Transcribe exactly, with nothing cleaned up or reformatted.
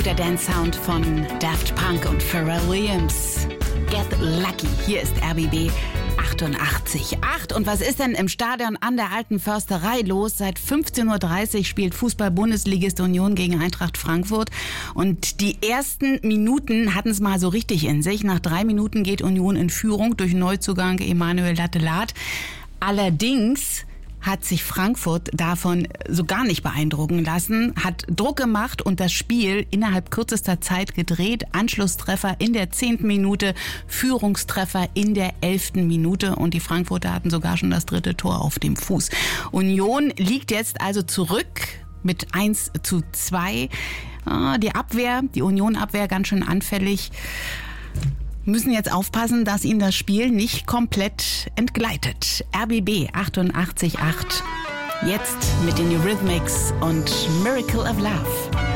guter Dance-Sound von Daft Punk und Pharrell Williams. Get Lucky. Hier ist R B B achtundachtzig Komma acht. Und was ist denn im Stadion an der Alten Försterei los? Seit fünfzehn Uhr dreißig spielt Fußball-Bundesligist Union gegen Eintracht Frankfurt. Und die ersten Minuten hatten es mal so richtig in sich. Nach drei Minuten geht Union in Führung durch Neuzugang Emanuel Lattelat. Allerdings hat sich Frankfurt davon so gar nicht beeindrucken lassen, hat Druck gemacht und das Spiel innerhalb kürzester Zeit gedreht. Anschlusstreffer in der zehnten Minute, Führungstreffer in der elften Minute und die Frankfurter hatten sogar schon das dritte Tor auf dem Fuß. Union liegt jetzt also zurück mit eins zu zwei. Die Abwehr, die Union-Abwehr ganz schön anfällig. Müssen jetzt aufpassen, dass ihnen das Spiel nicht komplett entgleitet. R B B achtundachtzig Komma acht. Jetzt mit den Eurythmics und Miracle of Love.